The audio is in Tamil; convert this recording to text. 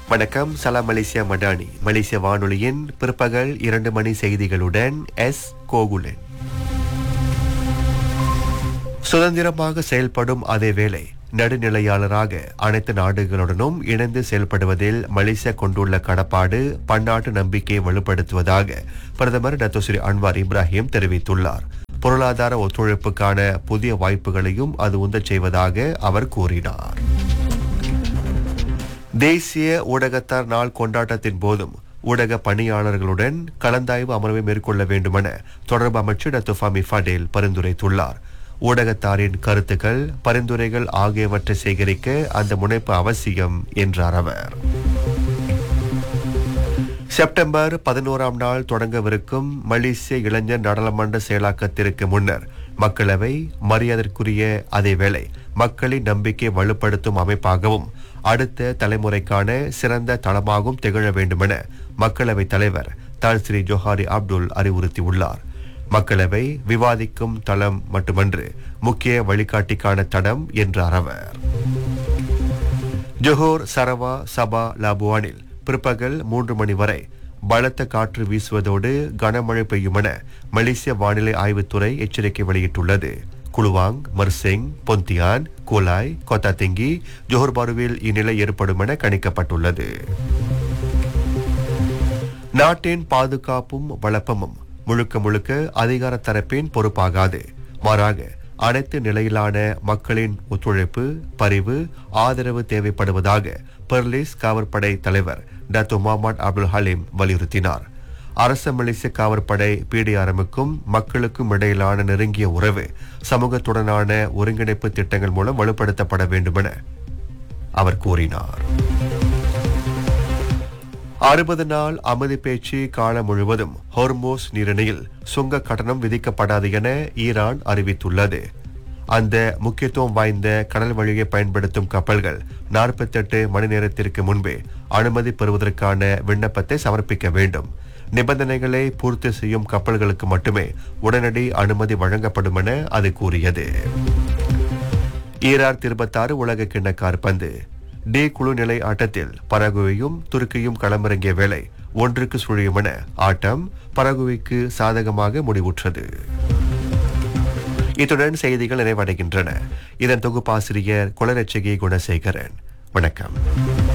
வணக்கம். சலாம் மலேசியா மடானி. மலேசிய வானொலியின் பிற்பகல் 2 மணி செய்திகளுடன் எஸ் கோகுலன். சுதந்திரமாக செயல்படும் அதே வேளை நடுநிலையாளராக அனைத்து நாடுகளுடனும் இணைந்து செயல்படுவதில் மலேசியா கொண்டுள்ள கடப்பாடு பன்னாட்டு நம்பிக்கையை வலுப்படுத்துவதாக பிரதமர் டத்தோ ஸ்ரீ அன்வார் இப்ராஹிம் தெரிவித்துள்ளார். பொருளாதார ஒத்துழைப்புக்கான புதிய வாய்ப்புகளையும் அது உந்தச் செய்வதாக அவர் கூறினார். தேசிய ஊடகத்தார் நாள் கொண்டாட்டத்தின் போதும் ஊடக பணியாளர்களுடன் கலந்தாய்வு அமர்வை மேற்கொள்ள வேண்டுமென தொடர்பு அமைச்சர் டத்தோ ஃபமி ஃபடேல் பரிந்துரைத்துள்ளார். ஊடகத்தாரின் கருத்துக்கள், பரிந்துரைகள் ஆகியவற்றை சேகரிக்க அந்த முனைப்பு அவசியம் என்றார் அவர். செப்டம்பர் 11ஆம் நாள் தொடங்கவிருக்கும் மலேசிய இளைஞர் நாடாளுமன்ற செயலாக்கத்திற்கு முன்னர் மக்களவை மரியாதைக்குரிய அதேவேளை மக்களின் நம்பிக்கை வலுப்படுத்தும் அமைப்பாகவும் அடுத்த தலைமுறைக்கான சிறந்த தளமாகவும் திகழ வேண்டுமென மக்களவைத் தலைவர் தான் ஸ்ரீ ஜோஹாரி அப்துல் அறிவுறுத்தியுள்ளார். மக்களவை விவாதிக்கும் தளம் மட்டுமன்று, முக்கிய வழிகாட்டிக்கான தடம் என்றார் அவர். ஜொஹோர், சரவா, சபா, லாபுவானில் பிற்பகல் 3 மணி வரை பலத்த காற்று வீசுவதோடு கனமழை பெய்யுமென மலேசிய வானிலை ஆய்வுத்துறை எச்சரிக்கை வெளியிட்டுள்ளது. Kluang, மர்சிங், Pontian, coli, Kota தெங்கி, Johor பாருவில் இந்நிலை ஏற்படும் என கணிக்கப்பட்டுள்ளது. நாட்டின் பாதுகாப்பும் வளப்பமும் முழுக்க முழுக்க அதிகார தரப்பின் பொறுப்பாகாது. மாறாக அனைத்து நிலையிலான மக்களின் ஒத்துழைப்பு, பரிவு, ஆதரவு தேவைப்படுவதாக பெர்லிஸ் காவற்படை தலைவர் டத்தோ முகமது அப்துல் ஹலீம் வலியுறுத்தினார். அரச மலேசிய காவற்படை பிடிஆர்எம்முக்கும் மக்களுக்கும் இடையிலான நெருங்கிய உறவு சமூகத்துடனான ஒருங்கிணைப்பு திட்டங்கள் மூலம் வலுப்படுத்தப்பட வேண்டுமென அவர் கூறினார். 60 நாள் அமைதி பேச்சு காலம் முழுவதும் ஹோர்மோஸ் நீரிணையில் சுங்க கட்டணம் விதிக்கப்படாது என ஈரான் அறிவித்துள்ளது. அந்த முக்கியத்துவம் வாய்ந்த கடல் வழியை பயன்படுத்தும் கப்பல்கள் 48 மணி நேரத்திற்கு முன்பே அனுமதி பெறுவதற்கான விண்ணப்பத்தை சமர்ப்பிக்க வேண்டும். நிபந்தனைகளை பூர்த்தி செய்யும் கப்பல்களுக்கு மட்டுமே உடனடி அனுமதி வழங்கப்படும் என அது கூறியது. 2026 உலக கிண்ண காற்பந்து டி குழு நிலை ஆட்டத்தில் பரகுவையும் துருக்கியும் களமிறங்கிய வேளை 1-க்கு சுழியும் என ஆட்டம் பரகுவைக்கு சாதகமாக முடிவுற்றது. இத்துடன் செய்திகள் நிறைவடைகின்றன. இதன் தொகுப்பாசிரியர் குலரட்சகி குணசேகரன். வணக்கம்.